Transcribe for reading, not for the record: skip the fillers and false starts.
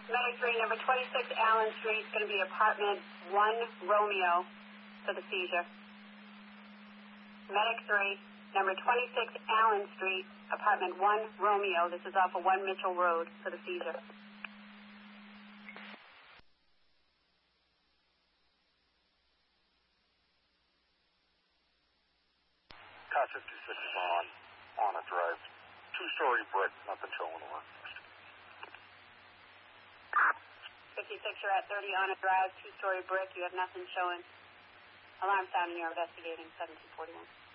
Medic 3, number 26 Allen Street, is going to be apartment 1 Romeo for the seizure. Medic 3, number 26 Allen Street, apartment 1 Romeo. This is off of 1 Mitchell Road for the seizure. Car 56 is on a drive. 2-story brick, nothing showing over. 56, you're at 30 on a drive, 2-story brick, you have nothing showing. Alarm sounding, you're investigating 1741.